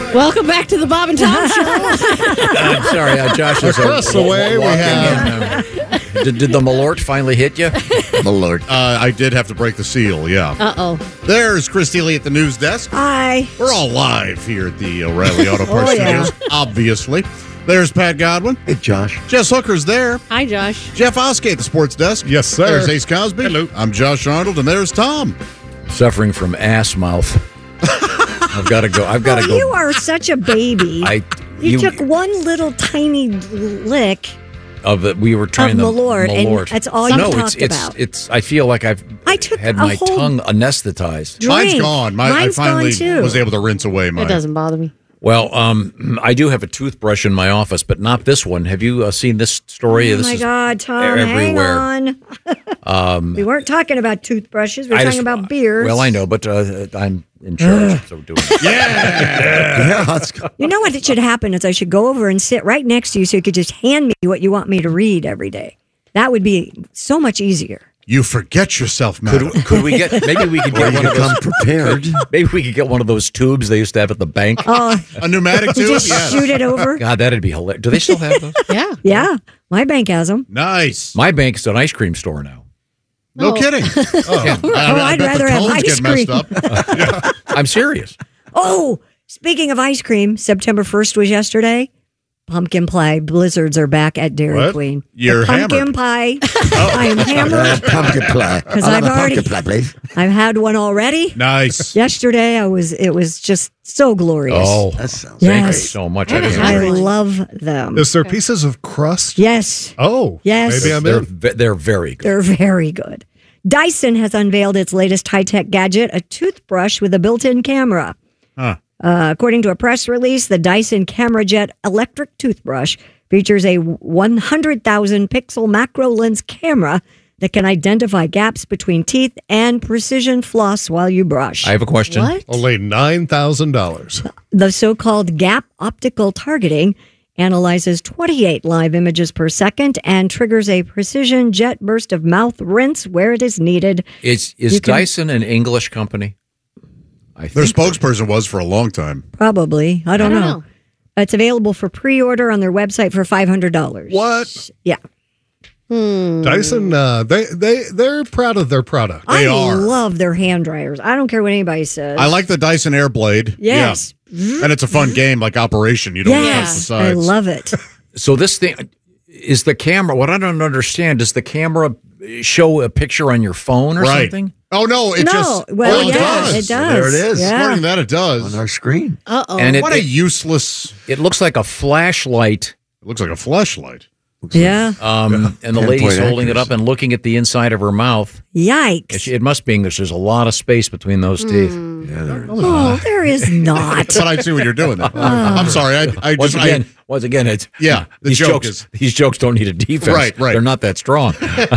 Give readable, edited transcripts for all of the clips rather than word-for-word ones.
Welcome back to the Bob and Tom Show. I'm sorry, Josh. Across the way, we have... Did the Malort finally hit you? Malort. I did have to break the seal, yeah. Uh-oh. There's Chris Dealey at the news desk. Hi. We're all live here at the O'Reilly Auto Parts Studios, obviously. There's Pat Godwin. Hey, Josh. Jess Hooker's there. Hi, Josh. Jeff Oskey at the sports desk. Yes, sir. There's Ace Cosby. Hello. I'm Josh Arnold, and there's Tom. Suffering from ass mouth. I've got to go. You are such a baby. You took one little tiny lick we were trying of Malort, and that's all you talked about. I feel like I took had my tongue anesthetized. Drink. Mine's gone. I finally was able to rinse away mine. It doesn't bother me. Well, I do have a toothbrush in my office, but not this one. Have you seen this story? Oh, this my is God, Tom, everywhere. hang on. We weren't talking about toothbrushes. We were talking about beers. Well, I know, but I'm in charge, so doing it. Yeah, let's go. You know what should happen is I should go over and sit right next to you so you could just hand me what you want me to read every day. That would be so much easier. You forget yourself, man. Could we get? Maybe we could get one of those. Prepared. Maybe we could get one of those tubes they used to have at the bank. Oh, A pneumatic you tube? just Yes. shoot it over. God, that'd be hilarious. Do they still have those? Yeah. Yeah, my bank has them. Nice. My bank's an ice cream store now. No kidding. I'd bet rather the have cones ice get messed cream. up. I'm serious. Oh, speaking of ice cream, September 1st was yesterday. Pumpkin pie blizzards are back at Dairy What? Queen. You're The pumpkin pie. I am hammered. Pumpkin pie. 'Cause I'll have I've a already- pumpkin pie, please. I've had one already. Nice. Yesterday, it was just so glorious. Oh, That sounds Yes. thank you so much. I didn't I agree. love them. Is there pieces of crust? Yes, Oh. Yes. Maybe I'm They're in. they're very good. they're very good. Dyson has unveiled its latest high-tech gadget, a toothbrush with a built-in camera. Huh. According to a press release, the Dyson CameraJet electric toothbrush features a 100,000 pixel macro lens camera that can identify gaps between teeth and precision floss while you brush. I have a question. What? Only $9,000. The so-called gap optical targeting analyzes 28 live images per second and triggers a precision jet burst of mouth rinse where it is needed. Is You can- Dyson an English company? I Their think spokesperson was for a long time. Probably. I don't know. It's available for pre-order on their website for $500. What? Yeah. Dyson, they're proud of their product. I are. love their hand dryers. I don't care what anybody says. I like the Dyson Airblade. Yes. Yeah. And it's a fun game, like Operation. You don't touch the Yes. sides. I love it. so. This thing is the camera. What I don't understand, does the camera show a picture on your phone or Right. something? Oh, no. It No. just. Well, oh, it yeah, does. it does. There it is. Yeah. According to that, it does. On our screen. Uh-oh. And What a useless. it looks like a flashlight. It looks like a flashlight. Yeah. And the Pinpoint lady's holding it accuracy. up and looking at the inside of her mouth. Yikes. It must be English. There's a lot of space between those teeth. Yeah, there it is. Oh, there is not. But I see what you're doing there. I'm sorry. I Once just. again, it's Yeah, the these joke jokes. These jokes don't need a defense. Right. They're not that strong.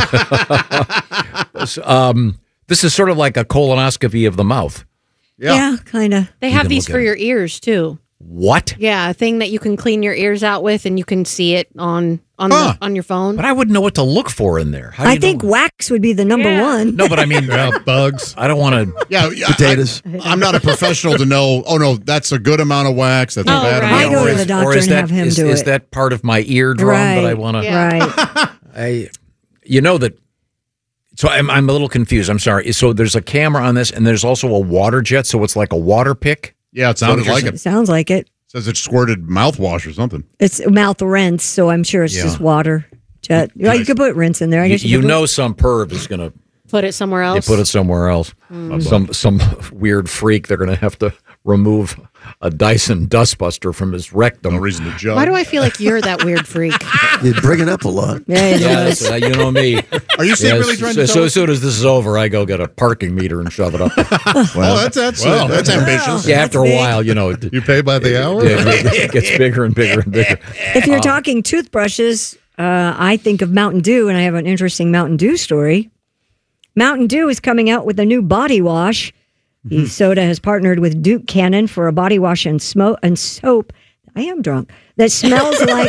This is sort of like a colonoscopy of the mouth. Yeah, kind of. They have can these look for at it. your ears, too. What? Yeah, a thing that you can clean your ears out with, and you can see it on your phone. But I wouldn't know what to look for in there. How do I you think know? wax would be the number Yeah. one. No, but I mean, Yeah, bugs. I don't want to. Yeah, Potatoes. I'm not a professional to know. Oh no, that's a good amount of wax. That's a Oh, bad right. amount. I go of to wax. the doctor and have him do is it. that part of my eardrum that I want to? Right. You know that. So I'm a little confused. I'm sorry. So there's a camera on this, and there's also a water jet. So it's like a water pick. Yeah, it sounded like it. Sounds like it. Says it squirted mouthwash or something. It's mouth rinse, so I'm sure it's Yeah. just water. Jet. Well, you could put rinse in there. I guess You could put- know, some perv is going to Put it somewhere else. put it somewhere else. Some weird freak. They're going to have to remove a Dyson dustbuster from his rectum. No reason to judge. Why do I feel like you're that weird freak? You bring it up a lot. Yeah, it Yeah, is. you know me. Are you Yes, really trying to so tell as soon as this is over, I go get a parking meter and shove it up. Oh, that's ambitious. Yeah, after a big. while, you know, You pay by the hour? it gets bigger and bigger and bigger. If you're talking toothbrushes, I think of Mountain Dew, and I have an interesting Mountain Dew story. Mountain Dew is coming out with a new body wash. The soda has partnered with Duke Cannon for a body wash and soap. I am drunk. That smells like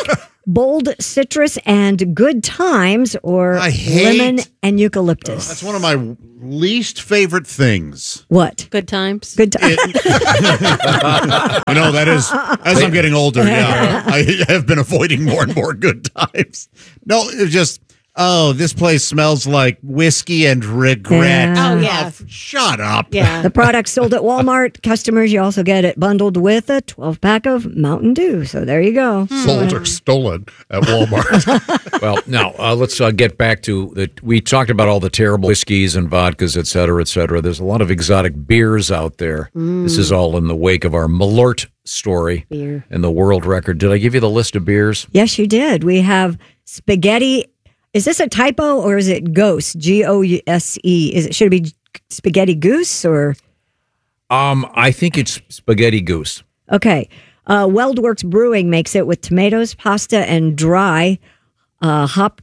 Bold Citrus and Good Times, or I hate- lemon and eucalyptus. That's one of my least favorite things. What? Good times. Good Times. You know, that is, as I'm getting older, yeah, I have been avoiding more and more good times. No, it's just, oh, this place smells like whiskey and regret. Yeah. Oh, yeah. Shut up. Yeah. The product's sold at Walmart. Customers, you also get it bundled with a 12-pack of Mountain Dew. So there you go. Sold or stolen at Walmart. Well, now let's get back to that. We talked about all the terrible whiskeys and vodkas, et cetera, et cetera. There's a lot of exotic beers out there. This is all in the wake of our Malort story and the world record. Did I give you the list of beers? Yes, you did. We have spaghetti. Is this a typo or is it Gose? Gose? Should it be Spaghetti Goose or? I think it's Spaghetti Goose. Okay. Weldworks Brewing makes it with tomatoes, pasta, and dry hopped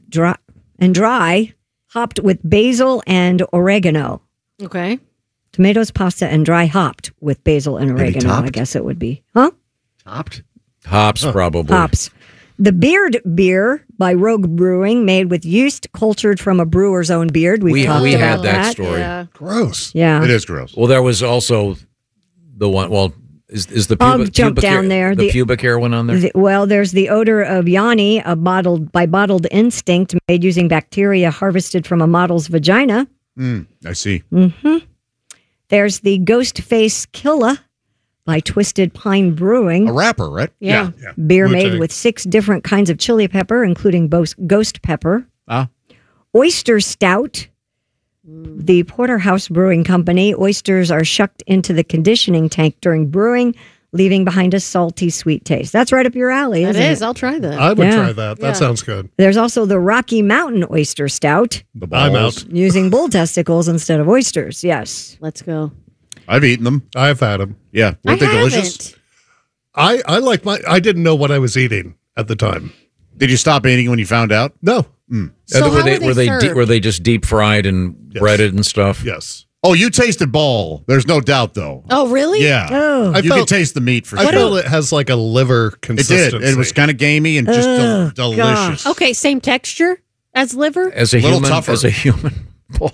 with basil and oregano. Okay. Tomatoes, pasta, and dry hopped with basil and Maybe oregano. I topped? guess it would be. Huh? Topped? Hops, probably. Hops. The Beard Beer by Rogue Brewing, made with yeast cultured from a brewer's own beard. We've talked we about had that story. Yeah. Gross. Yeah. It is gross. Well, there was also the one. Well, is the pubic, jump pubic down hair, there. the pubic hair one on there? Well, there's the odor of Yanni, by Bottled Instinct, made using bacteria harvested from a model's vagina. I see. There's the Ghost Face Killa by Twisted Pine Brewing. A rapper, right? Yeah. Beer Wu-Tang. made with 6 different kinds of chili pepper, including ghost pepper. Oyster Stout. The Porterhouse Brewing Company. Oysters are shucked into the conditioning tank during brewing, leaving behind a salty, sweet taste. That's right up your alley, That isn't is. it? I'll try that. I would Yeah. try that. That Yeah. sounds good. There's also the Rocky Mountain Oyster Stout, The I'm balls. out. using bull testicles instead of oysters. Yes. Let's go. I've eaten them. I've had them. Yeah. Weren't they delicious? I like I didn't know what I was eating at the time. Did you stop eating when you found out? No. So were how they, were they served? were they just deep fried and breaded and stuff? Yes. Oh, you tasted ball. There's no doubt, though. Oh, really? Yeah. Oh. You can taste the meat for I sure. feel it has like a liver It consistency. did. It was kind of gamey and just delicious. Okay, same texture as liver? As a Little human, tougher. as a human bull.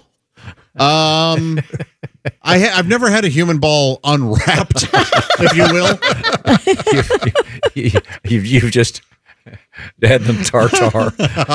I've never had a human ball unwrapped, if you will. You've just had them tartar.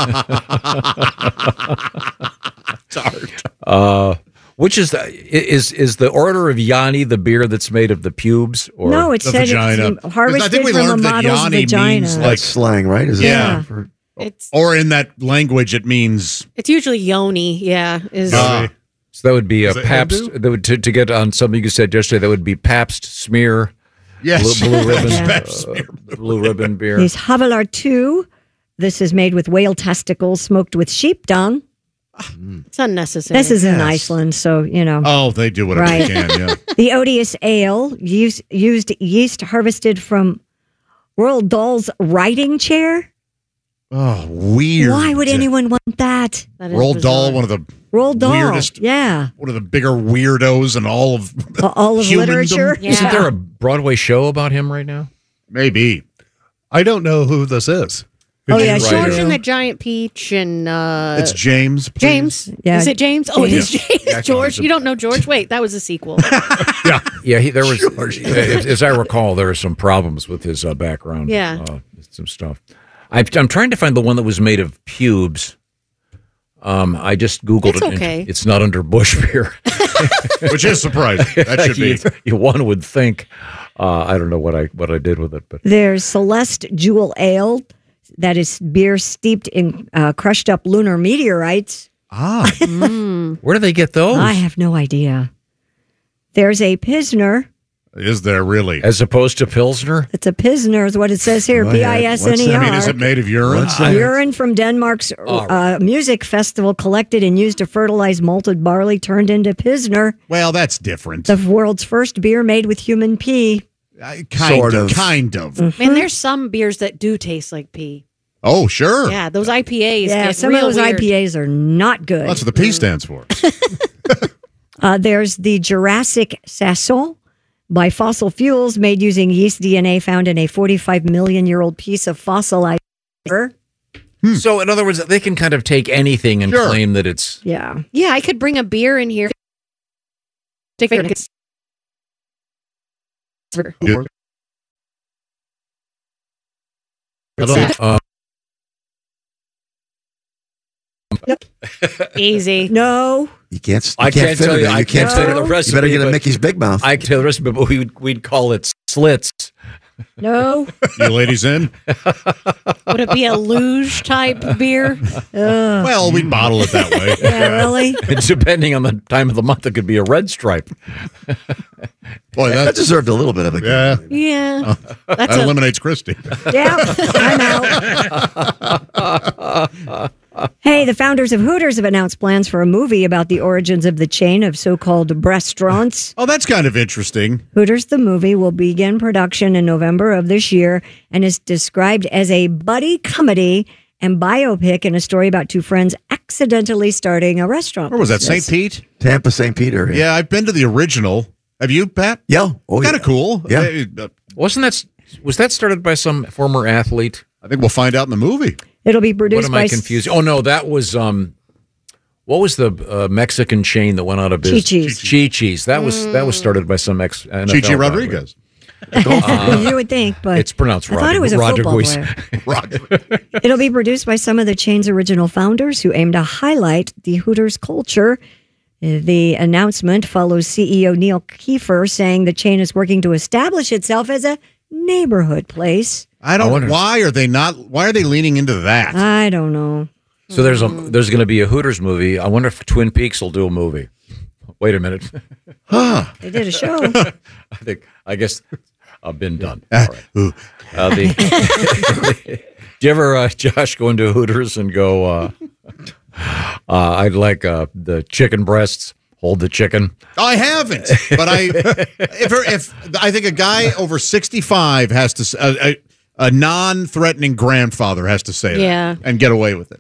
Which is the Order of Yanni the beer that's made of the pubes? Or No, it The said vagina. it's harvested I think we from a learned that model's Yanni vagina. means, like- That's slang, right? Is it? Yeah. For- It's or in that language, it means usually yoni, yeah. Is so that would be a Is it Pabst. Hindu? That would, to get on something you said yesterday. That would be Pabst Smear yes. blue ribbon Pabst Smear. blue ribbon beer. These Havelar 2. This is made with whale testicles smoked with sheep dung. it's unnecessary. This is in Yes. Iceland, so, you know. Oh, they do whatever Right. they can. Yeah. The Odious Ale used yeast harvested from Roald Dahl's riding chair. Oh, weird. Why would anyone want that? That is Roald bizarre. Dahl, one of the Roald Dahl. weirdest, Yeah. one of the bigger weirdos in all of All of humandom. literature. Yeah. Isn't there a Broadway show about him right now? Maybe. I don't know who this is. Oh, yeah, Right. George sure. and the Giant Peach and It's James. please. James. Yeah. Is it James? Oh, it is James. Yeah, George. You don't know George? Wait, that was a sequel. Yeah, there was. As I recall, there are some problems with his background. Yeah. Some stuff. I'm trying to find the one that was made of pubes. I just Googled It's it. and okay. It's not under Bush beer. Which is surprising. That should be. One would think. I don't know what I did with it, but There's Celeste Jewel Ale. That is beer steeped in crushed up lunar meteorites. where do they get those? I have no idea. There's a Pilsner. Is there really? As opposed to Pilsner? It's a Pilsner is what it says here. What? P-I-S-N-E-R. I mean, is it made of urine? What's that? Urine from Denmark's music festival collected and used to fertilize malted barley turned into Pilsner, Well, that's different. the world's first beer made with human pee. Kind of. Kind of. Man, there's some beers that do taste like pee. Oh, sure. Yeah, those IPAs. Yeah, get some of real those weird. IPAs are not good. That's what the P stands for. There's the Jurassic Saison by Fossil Fuels, made using yeast DNA found in a 45 million year old piece of fossilized So, in other words, they can kind of take anything and Sure. claim that it's. Yeah. Yeah, I could bring a beer in here. Easy. No. You can't. I can't fit tell it you. in. I You can't tell you the No. You recipe. better get a but Mickey's Big Mouth. I can tell you the recipe, but we'd call it slits. No. You ladies in? Would it be a luge type beer? Well, we bottle it that way. Yeah, really? Depending on the time of the month, it could be a red stripe. Boy, that that deserved a little bit of a. Yeah. Yeah. That's a eliminates Christy. Yeah, I'm out. Hey, the founders of Hooters have announced plans for a movie about the origins of the chain of so-called restaurants. Oh, that's kind of interesting. Hooters, the movie, will begin production in November of this year and is described as a buddy comedy and biopic in a story about two friends accidentally starting a restaurant. Where was that, St. business. Pete? Tampa, St. Peter. Yeah, I've been to the original. Have you, Pat? Yeah. Oh, Kind yeah. of cool. Yeah. Was that started by some former athlete? I think we'll find out in the movie. It'll be What produced am by I confused? Oh no, that was what was the Mexican chain that went out of business? Chi-Chi's. Chi-Chi's. That was started by some NFL Chichi athlete. Rodriguez. You would think, but It's pronounced I thought it was a football Rodriguez. player. It'll be produced by some of the chain's original founders who aim to highlight the Hooters culture. The announcement follows CEO Neil Kiefer saying the chain is working to establish itself as a neighborhood place. I don't. wonder- Why are they not? Why are they leaning into that? I don't know. So there's going to be a Hooters movie. I wonder if Twin Peaks will do a movie. Wait a minute. They did a show. I guess I've been done. Ah, All right. Do you ever, Josh, go into Hooters and go, I'd like the chicken breasts, hold the chicken? I haven't, but if I think a guy over 65 has to a non-threatening grandfather has to say Yeah. that and get away with it.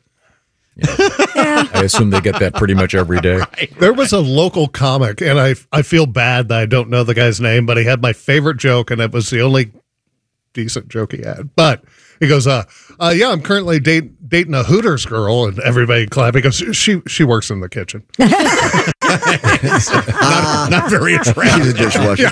I assume they get that pretty much every day. There was a local comic, and I feel bad that I don't know the guy's name, but he had my favorite joke, and it was the only decent joke he had. But he goes, yeah, I'm currently dating a Hooters girl, and everybody clapped. He goes, she works in the kitchen. Not very attractive. She's a dishwasher.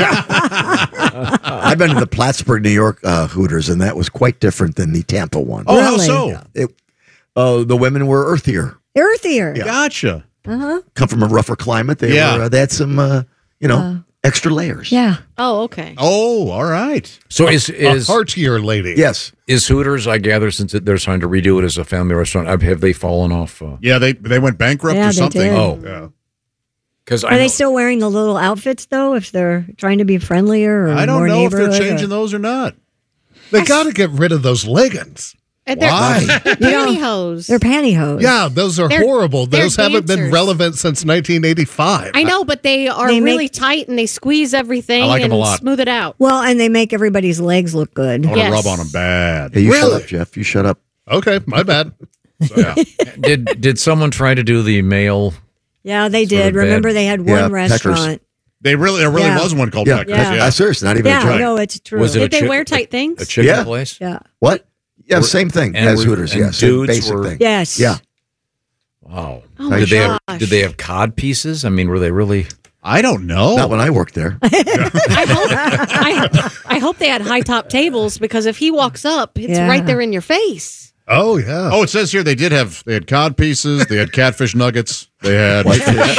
I've been to the Plattsburgh, New York Hooters, and that was quite different than the Tampa one. Oh, how Really? so? The women were earthier. Earthier. Gotcha. Come from a rougher climate. They had some, extra layers. Yeah. Oh, okay. Oh, all right. So A is heartier lady. Yes. is Hooters, I gather, since they're trying to redo it as a family restaurant, have they fallen off? Yeah, they went bankrupt Yeah, or they something. did. Oh. Yeah. Because Are they still wearing the little outfits, though, if they're trying to be friendlier or I don't more know if they're neighborhood? changing those or not. They got to get rid of those leggings. And they're, Why? they're pantyhose. They're pantyhose. Yeah, those are They're- horrible. they're Those haven't been dancers. relevant since 1985. I know, but they are They make- really tight and they squeeze everything I like 'em and a lot. smooth it out. Well, and they make everybody's legs look good. I want to Yes. rub on them bad. Hey, you Really? shut up, Jeff. You shut up. Okay, my bad. Yeah. did someone try to do the male? Yeah, they Sort of did. bad. Remember, they had Yeah, one Peckers. restaurant. There really Yeah. was one called Yeah. Peckers. Yeah. Yeah. Seriously, not even a Yeah, joke. no, it's true. Was it Did a they chi- wear tight A things? chicken Yeah. place? Yeah. What? Yeah, same thing and as were- Hooters. and Yes, dudes basic were- thing. Yes. Yeah. Wow. Oh my did they have gosh. did they have cod pieces? I mean, were they really? I don't know. Not when I worked there. I hope they had high top tables because if he walks up, it's Yeah. right there in your face. Oh, yeah. Oh, it says here they had cod pieces, they had catfish nuggets, they had Whitefish.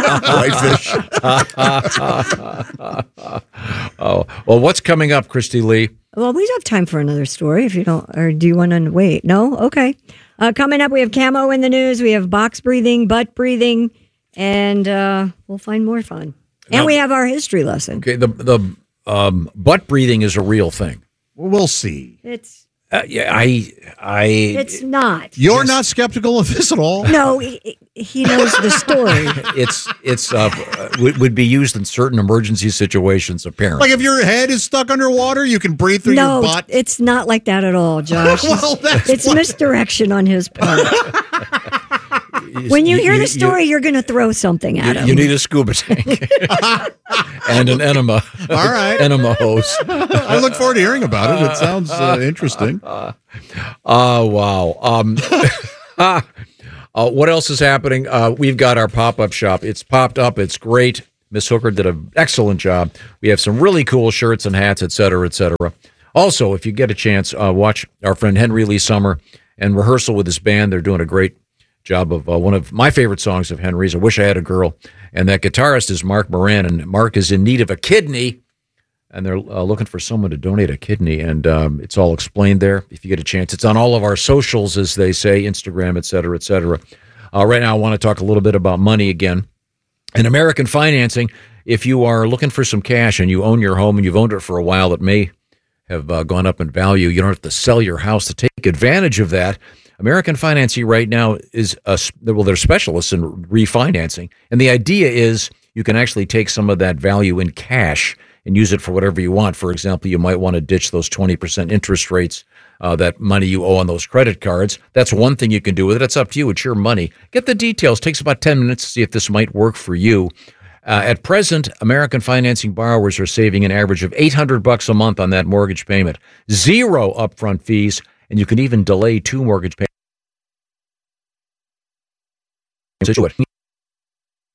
Oh well, what's coming up, Christy Lee? Well, we have time for another story if you don't, or do you want to wait? No? Okay. Coming up, we have camo in the news. We have box breathing, butt breathing, and we'll find more fun. And we have our history lesson. Okay, the butt breathing is a real thing. We'll see. It's Yeah, it's not. You're not skeptical of this at all? No, he knows the story. it's would be used in certain emergency situations. Apparently, Like if your head is stuck underwater, you can breathe through No, your butt. it's not like that at all, Josh. Well, that's it's what- misdirection on his part. When you hear the story, you're going to throw something at him. You need a scuba tank and an enema. All right. Enema hose. I look forward to hearing about it. It sounds interesting. Oh, wow. What else is happening? We've got our pop-up shop. It's popped up. It's great. Miss Hooker did an excellent job. We have some really cool shirts and hats, et cetera, et cetera. Also, if you get a chance, watch our friend Henry Lee Summer and rehearsal with his band. They're doing a great job of one of my favorite songs of Henry's, I Wish I Had a Girl. And that guitarist is Mark Moran, and Mark is in need of a kidney, and they're looking for someone to donate a kidney, and it's all explained there if you get a chance. It's on all of our socials, as they say, Instagram, et cetera, et cetera. Right now, I want to talk a little bit about money again. And American Financing, if you are looking for some cash and you own your home and you've owned it for a while, it may have gone up in value. You don't have to sell your house to take advantage of that. American Financing right now is they're specialists in refinancing. And the idea is you can actually take some of that value in cash and use it for whatever you want. For example, you might want to ditch those 20% interest rates, that money you owe on those credit cards. That's one thing you can do with it. It's up to you. It's your money. Get the details. It takes about 10 minutes to see if this might work for you. At present, American Financing borrowers are saving an average of $800 a month on that mortgage payment. 0 upfront fees, and you can even delay 2 mortgage payments.